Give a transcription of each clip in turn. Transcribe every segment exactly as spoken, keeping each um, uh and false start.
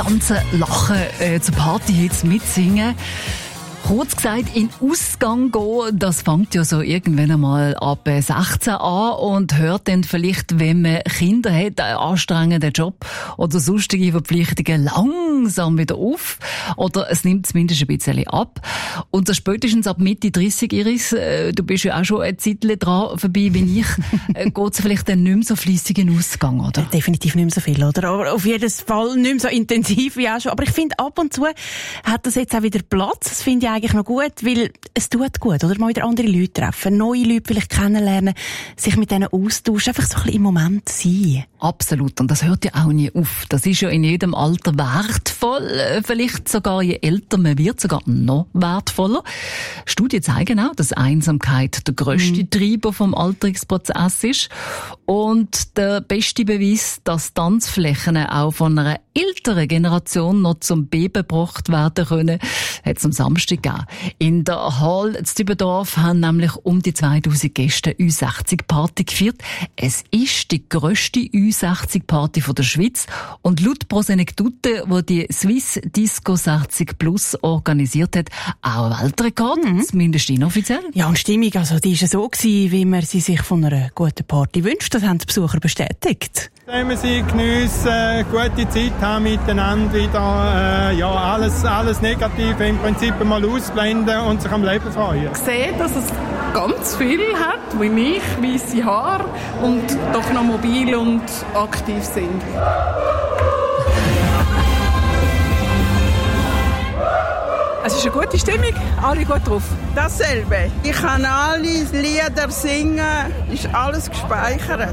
tanzen, lachen, äh, zur Partyhits mitsingen. Kurz gesagt, in Ausgang gehen, das fängt ja so irgendwann einmal ab sechzehn an und hört dann vielleicht, wenn man Kinder hat, einen anstrengenden Job oder sonstige Verpflichtungen langsam wieder auf. Oder es nimmt zumindest ein bisschen ab. Und das spätestens ab Mitte dreißig, Iris, äh, du bist ja auch schon ein Zeitchen dran vorbei wie ich, äh, geht es vielleicht dann nicht mehr so fleissig in Ausgang, oder? Definitiv nicht mehr so viel, oder? Aber auf jeden Fall nicht mehr so intensiv wie auch schon. Aber ich finde, ab und zu hat das jetzt auch wieder Platz. Das finde ich eigentlich noch gut, weil es tut gut, oder? Mal wieder andere Leute treffen, neue Leute vielleicht kennenlernen, sich mit denen austauschen, einfach so ein bisschen im Moment sein. Absolut. Und das hört ja auch nie auf. Das ist ja in jedem Alter wertvoll. Vielleicht sogar je älter man wird, sogar noch wertvoller. Studien zeigen auch, dass Einsamkeit der grösste mhm. Treiber vom Alterungsprozess ist. Und der beste Beweis, dass Tanzflächen auch von einer älteren Generation noch zum Beben gebracht werden können, hat es am Samstag gegeben. In der Hall in Dübendorf haben nämlich um die zweitausend Gäste Ü sechzig Party gefeiert. Es ist die grösste Ü sechzig Party der Schweiz und laut Prosenektute, wo die Swiss Disco sechzig Plus organisiert hat, auch ein Weltrekord, mhm. zumindest inoffiziell. Ja, und Stimmung, also die war so gewesen, wie man sie sich von einer guten Party wünscht. Das haben die Besucher bestätigt. Wenn wir sie geniessen, gute Zeit haben miteinander, wieder äh, ja, alles, alles Negative im Prinzip mal ausblenden und sich am Leben freuen. Ich sehe, dass es ganz viel hat, wie mich, weisse Haare und doch noch mobil und aktiv sind. Es ist eine gute Stimmung, alle gut drauf. Dasselbe. Ich kann alle Lieder singen, ist alles gespeichert.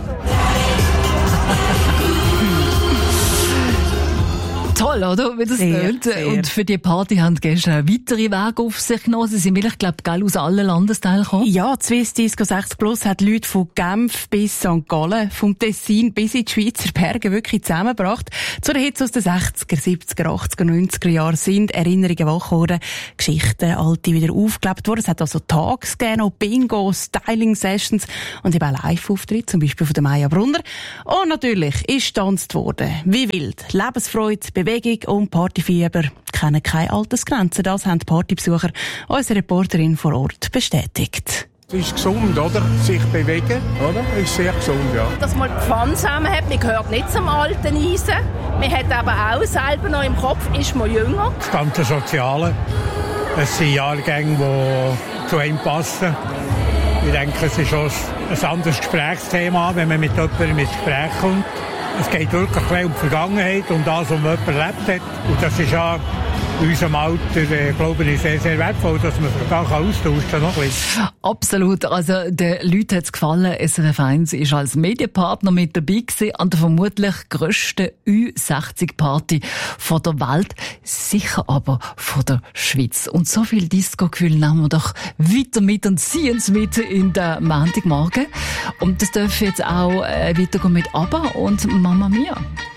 Toll, oder? Wie das tönt. Und für die Party haben die Gäste einen weiteren Weg auf sich genommen. Sie sind, ich glaube, aus allen Landesteilen gekommen. Ja, die Swiss Disco sechzig Plus hat Leute von Genf bis Sankt Gallen, vom Tessin bis in die Schweizer Berge wirklich zusammengebracht. Zu den Hits aus den sechziger, siebziger, achtziger, neunziger Jahren sind Erinnerungen wach geworden, Geschichten, alte wieder aufgelebt worden. Es hat also Tags gegeben, auch Bingo, Styling-Sessions und eben auch Live-Auftritte, zum Beispiel von der Maja Brunner. Und natürlich ist getanzt worden. Wie wild. Lebensfreude, Bewegung und Partyfieber kennen keine Altersgrenzen. Das haben die Partybesucher unsere Reporterin vor Ort bestätigt. Es ist gesund, oder? Sich bewegen, oder? Es ist sehr gesund, ja. Dass man die Fun zusammen hat, man gehört nicht zum alten Eisen. Man hat aber auch selber noch im Kopf, ist man jünger. Das ganze Soziale. Es sind Jahrgänge, die zu einem passen. Ich denke, es ist auch ein anderes Gesprächsthema, wenn man mit jemandem ins Gespräch kommt. Es geht wirklich um die Vergangenheit und das, was man erlebt hat. Und das ist ja in unserem Alter, äh, glaube ich, sehr, sehr wertvoll, dass man sich da austauschen kann. Noch ein bisschen. Absolut. Also, den Leuten hat es gefallen. S R F eins ist als Medienpartner mit dabei gewesen an der vermutlich grössten Ü sechzig Party von der Welt. Sicher aber von der Schweiz. Und so viel Disco-Gefühl nehmen wir doch weiter mit und ziehen es mit in den Montagmorgen. Und das darf jetzt auch äh, weitergehen mit ABBA und Mamma Mia.